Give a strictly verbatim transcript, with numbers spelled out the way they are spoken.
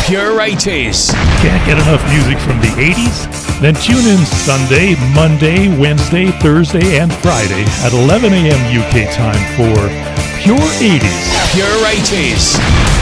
Pure eighties. Can't get enough music from the eighties? Then tune in Sunday, Monday, Wednesday, Thursday, and Friday at eleven a.m. U K time for Pure eighties. Pure eighties.